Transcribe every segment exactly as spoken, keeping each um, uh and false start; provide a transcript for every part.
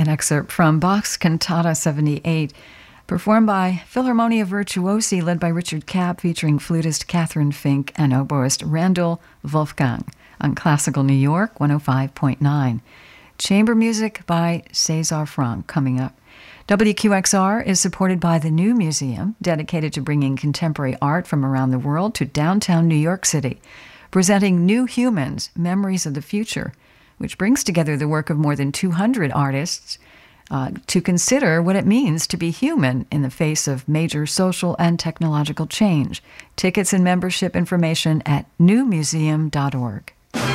an excerpt from Bach's Cantata seventy-eight, performed by Philharmonia Virtuosi, led by Richard Kapp, featuring flutist Catherine Fink and oboist Randall Wolfgang, on Classical New York one oh five point nine. Chamber music by César Franck coming up. W Q X R is supported by the New Museum, dedicated to bringing contemporary art from around the world to downtown New York City, presenting New Humans, Memories of the Future, which brings together the work of more than two hundred artists uh, to consider what it means to be human in the face of major social and technological change. Tickets and membership information at new museum dot org.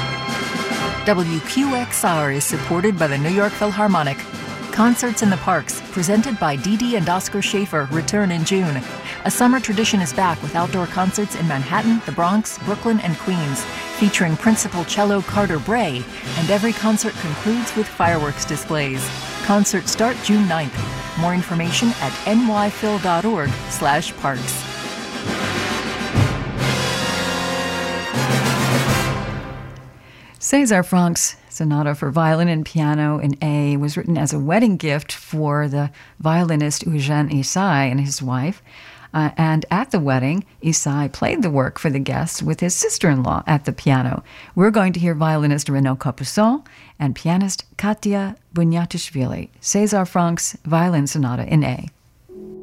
W Q X R is supported by the New York Philharmonic. Concerts in the Parks, presented by Dee Dee and Oscar Schaefer, return in June. A summer tradition is back with outdoor concerts in Manhattan, the Bronx, Brooklyn, and Queens, featuring principal cello Carter Bray, and every concert concludes with fireworks displays. Concerts start June ninth. More information at n y phil dot org slash parks. César Franck's Sonata for Violin and Piano in A was written as a wedding gift for the violinist Eugène Ysaÿe and his wife. Uh, and at the wedding, Ysaÿe played the work for the guests with his sister-in-law at the piano. We're going to hear violinist Renaud Capuçon and pianist Katia Bunyatishvili. César Franck's Violin Sonata in A.